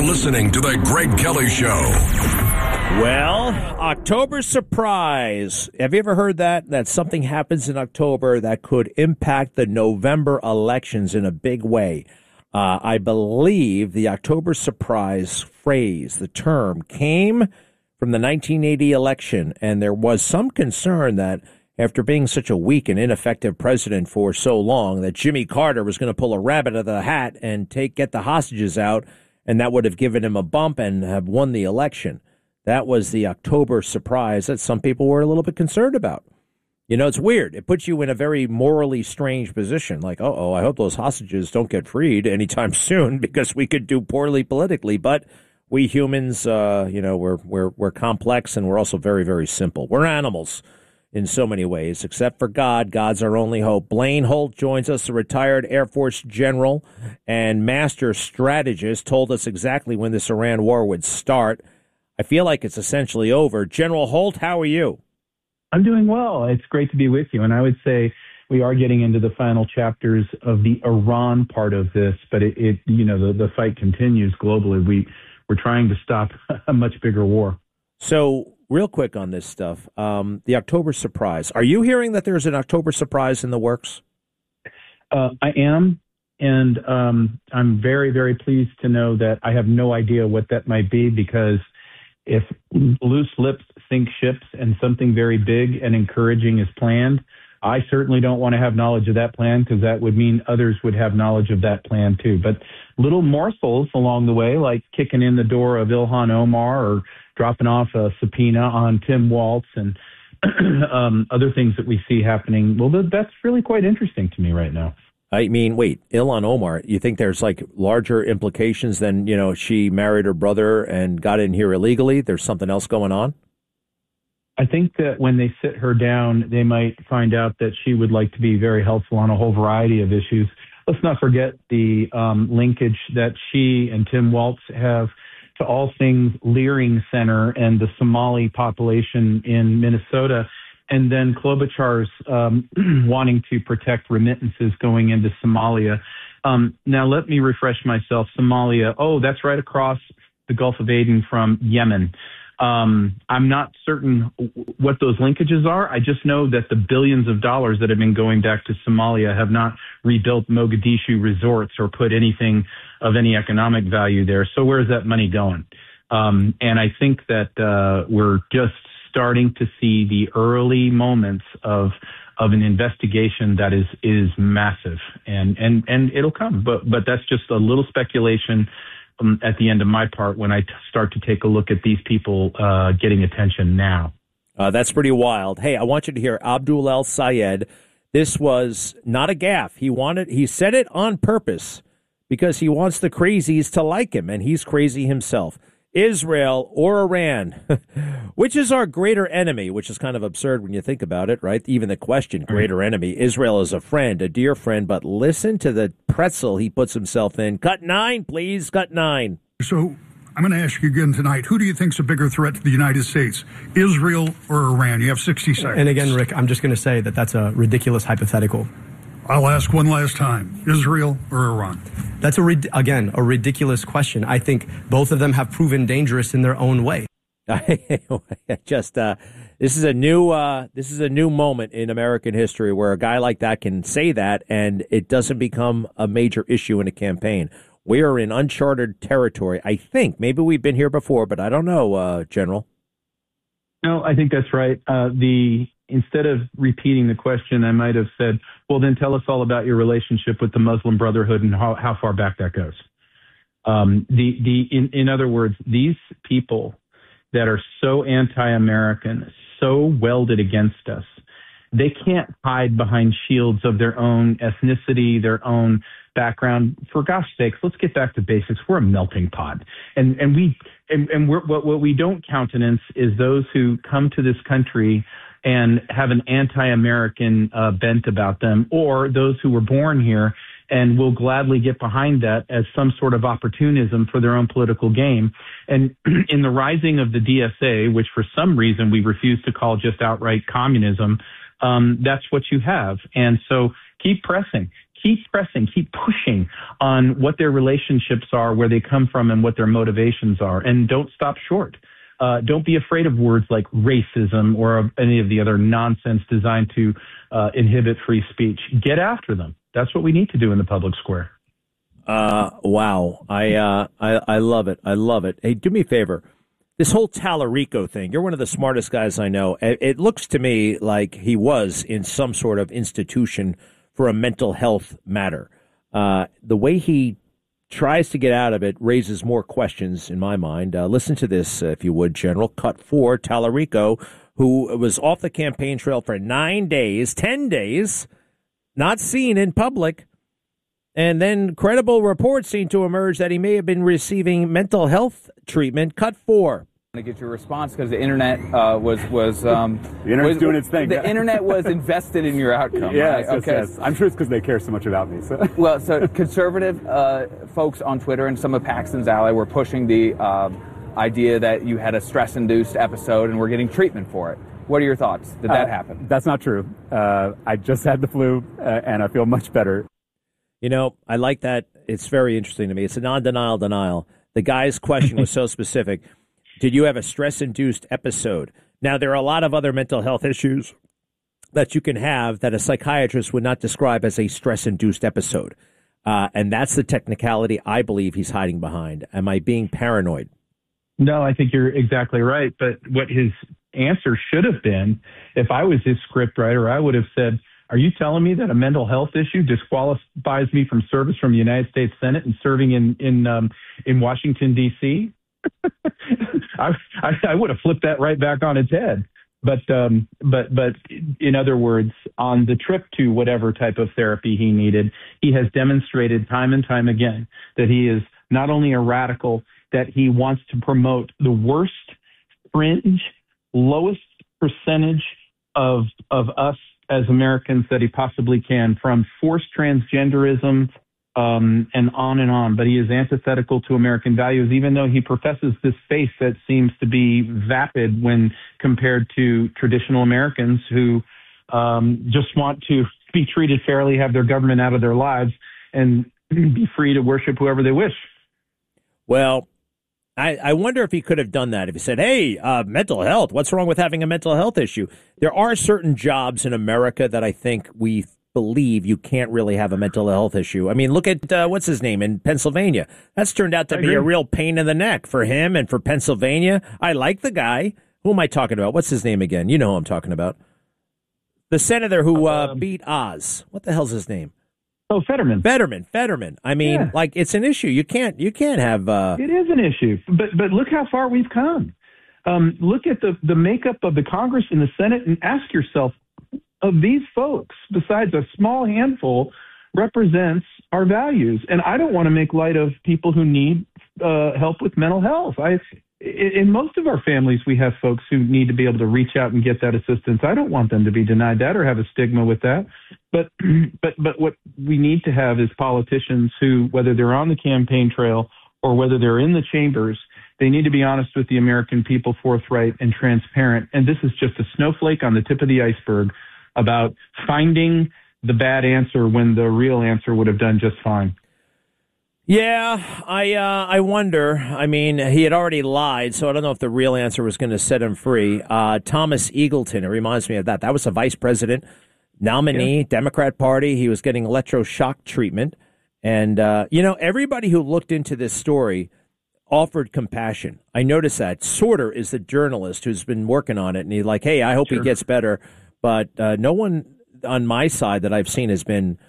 listening to The Greg Kelly Show. Well, October surprise. Have you ever heard that? That something happens in October that could impact the November elections in a big way. I believe the October surprise phrase, the term, came from the 1980 election, and there was some concern that after being such a weak and ineffective president for so long, that Jimmy Carter was going to pull a rabbit out of the hat and get the hostages out, and that would have given him a bump and have won the election. That was the October surprise that some people were a little bit concerned about. You know, it's weird. It puts you in a very morally strange position. Like, uh-oh, I hope those hostages don't get freed anytime soon because we could do poorly politically. But we humans, we're complex, and we're also very, very simple. We're animals in so many ways, except for God. God's our only hope. Blaine Holt joins us, a retired Air Force general and master strategist, told us exactly when this Iran war would start. I feel like it's essentially over. General Holt, how are you? I'm doing well. It's great to be with you. And I would say we are getting into the final chapters of the Iran part of this, but the fight continues globally. We're trying to stop a much bigger war. So real quick on this stuff, the October surprise. Are you hearing that there's an October surprise in the works? I am. And I'm very, very pleased to know that I have no idea what that might be, because if loose lips sink ships and something very big and encouraging is planned, I certainly don't want to have knowledge of that plan, because that would mean others would have knowledge of that plan too. But little morsels along the way, like kicking in the door of Ilhan Omar or dropping off a subpoena on Tim Waltz and other things that we see happening, well, that's really quite interesting to me right now. I mean, wait, Ilhan Omar, you think there's like larger implications than, she married her brother and got in here illegally? There's something else going on? I think that when they sit her down, they might find out that she would like to be very helpful on a whole variety of issues. Let's not forget the linkage that she and Tim Waltz have to all things Leering Center and the Somali population in Minnesota. And then Klobuchar's wanting to protect remittances going into Somalia. Now, let me refresh myself. Somalia, that's right across the Gulf of Aden from Yemen. I'm not certain what those linkages are. I just know that the billions of dollars that have been going back to Somalia have not rebuilt Mogadishu resorts or put anything of any economic value there. So where's that money going? And I think that we're just starting to see the early moments of an investigation that is massive, and it'll come. But that's just a little speculation at the end of my part when I start to take a look at these people getting attention now. That's pretty wild. Hey, I want you to hear Abdul El Sayed. This was not a gaffe. He said it on purpose because he wants the crazies to like him, and he's crazy himself. Israel or Iran, which is our greater enemy, which is kind of absurd when you think about it, right? Even the question, greater enemy. Israel is a friend, a dear friend, but listen to the pretzel he puts himself in. Cut 9, please, cut 9. So I'm going to ask you again tonight, who do you think's a bigger threat to the United States, Israel or Iran? You have 60 seconds. And again, Rick, I'm just going to say that that's a ridiculous hypothetical. I'll ask one last time, Israel or Iran? That's, again, a ridiculous question. I think both of them have proven dangerous in their own way. This is a new moment in American history where a guy like that can say that and it doesn't become a major issue in a campaign. We are in uncharted territory. I think maybe we've been here before, but I don't know, General. No, I think that's right. Instead of repeating the question, I might have said, well, then tell us all about your relationship with the Muslim Brotherhood and how far back that goes. In other words, these people that are so anti-American, so welded against us, they can't hide behind shields of their own ethnicity, their own background. For gosh sakes, let's get back to basics. We're a melting pot. What we don't countenance is those who come to this country and have an anti-American bent about them, or those who were born here and will gladly get behind that as some sort of opportunism for their own political game. And in the rising of the DSA, which for some reason we refuse to call just outright communism, that's what you have. And so keep pressing, keep pressing, keep pushing on what their relationships are, where they come from, and what their motivations are, and don't stop short. Don't be afraid of words like racism or of any of the other nonsense designed to inhibit free speech. Get after them. That's what we need to do in the public square. Wow. I love it. I love it. Hey, do me a favor. This whole Tallarico thing, you're one of the smartest guys I know. It looks to me like he was in some sort of institution for a mental health matter. The way he tries to get out of it raises more questions in my mind. Listen to this, if you would, General. Cut 4, Tallarico, who was off the campaign trail for 9 days, 10 days, not seen in public. And then credible reports seem to emerge that he may have been receiving mental health treatment. Cut 4. To get your response because the internet was the internet's doing its thing. The internet was invested in your outcome. Yes, right? Okay. yes. I'm sure it's because they care so much about me. So. Well, so conservative folks on Twitter and some of Paxton's ally were pushing the idea that you had a stress-induced episode and were getting treatment for it. What are your thoughts? Did that happen? That's not true. I just had the flu and I feel much better. You know, I like that. It's very interesting to me. It's a non-denial denial. The guy's question was so specific. Did you have a stress-induced episode? Now, there are a lot of other mental health issues that you can have that a psychiatrist would not describe as a stress-induced episode. And that's the technicality I believe he's hiding behind. Am I being paranoid? No, I think you're exactly right. But what his answer should have been, if I was his scriptwriter, I would have said, are you telling me that a mental health issue disqualifies me from service from the United States Senate and serving in Washington, D.C.? I would have flipped that right back on its head. But in other words, on the trip to whatever type of therapy he needed, he has demonstrated time and time again that he is not only a radical, that he wants to promote the worst fringe, lowest percentage of us as Americans that he possibly can, from forced transgenderism and on. But he is antithetical to American values, even though he professes this faith that seems to be vapid when compared to traditional Americans who just want to be treated fairly, have their government out of their lives, and be free to worship whoever they wish. Well, I wonder if he could have done that. If he said, hey, mental health, what's wrong with having a mental health issue? There are certain jobs in America that I think we believe you can't really have a mental health issue. I mean, look at what's his name in Pennsylvania. That's turned out to be a real pain in the neck for him and for Pennsylvania. I like the guy. Who am I talking about? What's his name again? You know who I'm talking about. The senator who beat Oz. What the hell's his name? Oh, Fetterman. Fetterman. I mean, like, it's an issue. You can't have. It is an issue, but look how far we've come. Look at the makeup of the Congress and the Senate, and ask yourself, of these folks, besides a small handful, represents our values. And I don't want to make light of people who need help with mental health. In most of our families, we have folks who need to be able to reach out and get that assistance. I don't want them to be denied that or have a stigma with that. But what we need to have is politicians who, whether they're on the campaign trail or whether they're in the chambers, they need to be honest with the American people, forthright and transparent. And this is just a snowflake on the tip of the iceberg about finding the bad answer when the real answer would have done just fine. Yeah, I wonder. I mean, he had already lied, so I don't know if the real answer was going to set him free. Thomas Eagleton, it reminds me of that. That was a vice president nominee, Democrat Party. He was getting electroshock treatment. And, everybody who looked into this story offered compassion. I noticed that. Sorter is the journalist who's been working on it, and he's like, hey, I hope he gets better. But no one on my side that I've seen has been